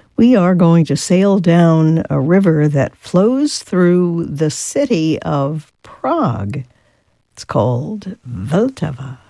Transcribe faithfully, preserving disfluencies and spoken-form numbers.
We are going to sail down a river that flows through the city of Prague. It's called Vltava.